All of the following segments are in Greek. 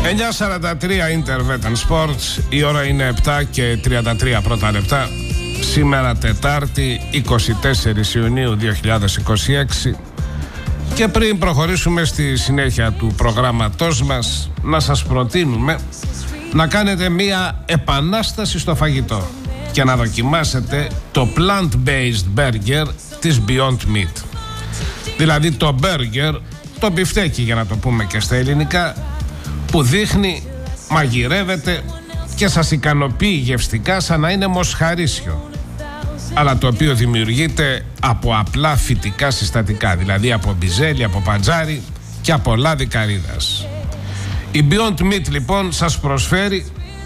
9:43 Intervet and Sports. Η ώρα είναι 7 και 33 πρώτα λεπτά. Σήμερα Τετάρτη 24 Ιουνίου 2026. Και πριν προχωρήσουμε στη συνέχεια του προγράμματός μας, να σας προτείνουμε να κάνετε μία επανάσταση στο φαγητό και να δοκιμάσετε το plant-based burger της Beyond Meat. Δηλαδή το burger, το μπιφτέκι για να το πούμε και στα ελληνικά, που δείχνει, μαγειρεύεται και σας ικανοποιεί γευστικά σαν να είναι μοσχαρίσιο, αλλά το οποίο δημιουργείται από απλά φυτικά συστατικά, δηλαδή από μπιζέλι, από παντζάρι και από λάδι καρύδας. Η Beyond Meat λοιπόν σας προσφέρει,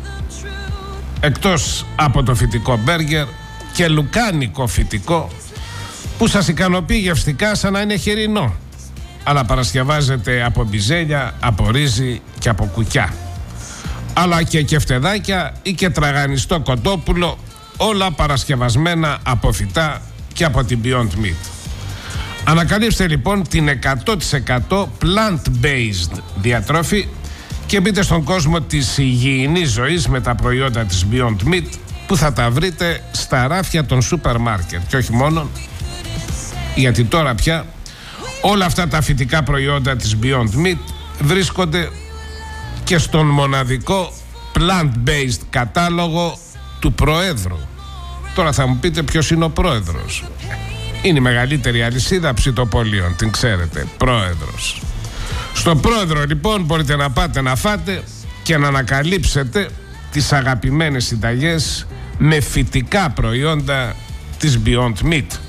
εκτός από το φυτικό μπέργκερ, και λουκάνικο φυτικό που σας ικανοποιεί γευστικά σαν να είναι χοιρινό, αλλά παρασκευάζεται από μπιζέλια, από ρύζι και από κουκιά, αλλά και κεφτεδάκια ή και τραγανιστό κοτόπουλο, όλα παρασκευασμένα από φυτά και από την Beyond Meat. Ανακαλύψτε λοιπόν την 100% plant-based διατροφή και μπείτε στον κόσμο της υγιεινής ζωής με τα προϊόντα της Beyond Meat, που θα τα βρείτε στα ράφια των σούπερ μάρκετ. Και όχι μόνο, γιατί τώρα πια όλα αυτά τα φυτικά προϊόντα της Beyond Meat βρίσκονται και στον μοναδικό plant-based κατάλογο του Προέδρου. Τώρα θα μου πείτε ποιος είναι ο Πρόεδρος. Είναι η μεγαλύτερη αλυσίδα ψητοπολίων, την ξέρετε, Πρόεδρος. Στο Πρόεδρο λοιπόν μπορείτε να πάτε να φάτε και να ανακαλύψετε τις αγαπημένες συνταγές με φυτικά προϊόντα της Beyond Meat.